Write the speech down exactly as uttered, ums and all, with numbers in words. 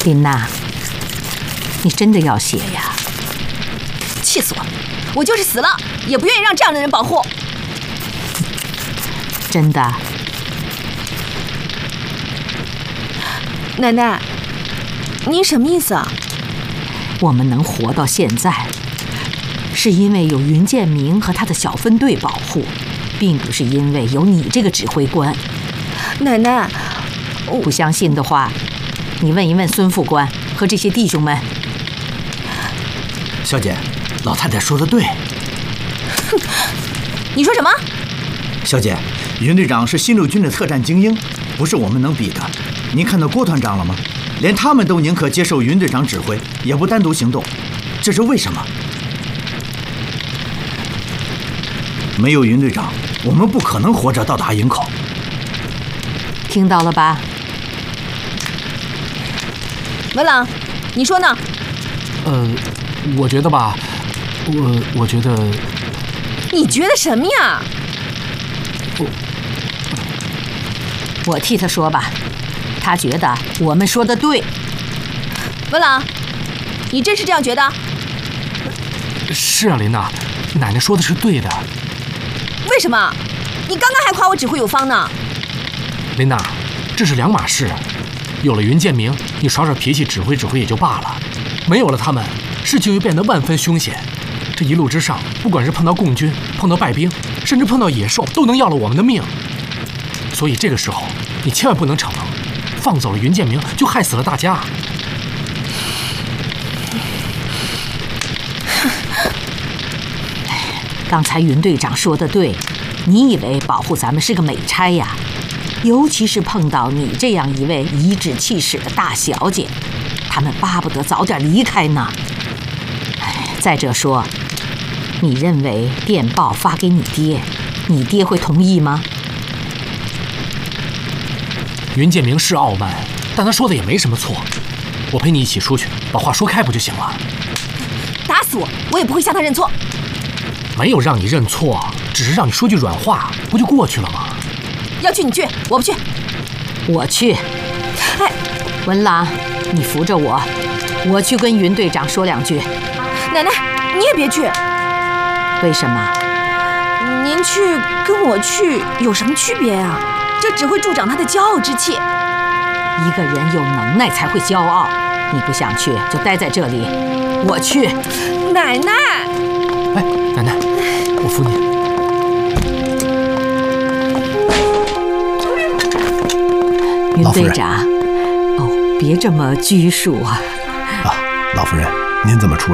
琳娜，你真的要写呀？ 气死我！我就是死了，也不愿意让这样的人保护。 真的？ 奶奶，您什么意思啊？ 我们能活到现在，是因为有云建明和他的小分队保护，并不是因为有你这个指挥官。 奶奶， 不相信的话，你问一问孙副官和这些弟兄们。 小姐，老太太说的对。 哼，你说什么？ 小姐，云队长是新六军的特战精英，不是我们能比的。您看到郭团长了吗？连他们都宁可接受云队长指挥，也不单独行动，这是为什么？没有云队长，我们不可能活着到达营口。 听到了吧？ 文朗，你说呢？ 呃，我觉得吧，我我觉得。 你觉得什么呀？ 我我替他说吧，他觉得我们说的对。 文朗，你真是这样觉得？ 是啊，琳娜，奶奶说的是对的。 为什么？你刚刚还夸我指挥有方呢。 琳娜，这是两码事。有了云建明，你耍耍脾气指挥指挥也就罢了；没有了他们，事情又变得万分凶险。这一路之上，不管是碰到共军、碰到败兵，甚至碰到野兽，都能要了我们的命。所以这个时候，你千万不能逞能，放走了云建明，就害死了大家。 刚才云队长说的对，你以为保护咱们是个美差呀？尤其是碰到你这样一位颐指气使的大小姐，他们巴不得早点离开呢。哎，再者说，你认为电报发给你爹，你爹会同意吗？ 云建明是傲慢，但他说的也没什么错。我陪你一起出去，把话说开不就行了？ 打死我，我也不会向他认错。 没有让你认错，只是让你说句软话，不就过去了吗？ 要去你去，我不去。 我去。 哎， 文朗，你扶着我，我去跟云队长说两句。 奶奶，你也别去。 为什么？ 您去跟我去有什么区别啊？这只会助长他的骄傲之气。 一个人有能耐才会骄傲。你不想去就待在这里，我去。 奶奶， 哎，奶奶，我扶你。 云队长，哦，别这么拘束啊！ 啊，老夫人，您怎么出来？